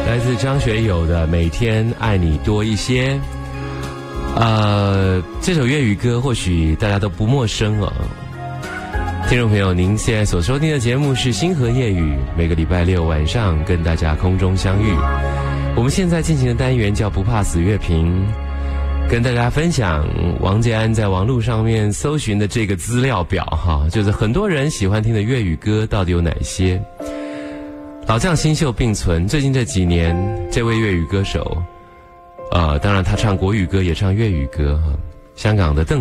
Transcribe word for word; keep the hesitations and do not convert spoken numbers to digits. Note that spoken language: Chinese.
来自张学友的《每天爱你多一些》。呃，这首粤语歌或许大家都不陌生了。听众朋友，您现在所收听的节目是星河夜语，每个礼拜六晚上跟大家空中相遇。我们现在进行的单元叫不怕死乐评，跟大家分享王杰安在网络上面搜寻的这个资料表哈，就是很多人喜欢听的粤语歌到底有哪些。老将新秀并存，最近这几年这位粤语歌手呃，当然他唱国语歌也唱粤语歌哈，香港的邓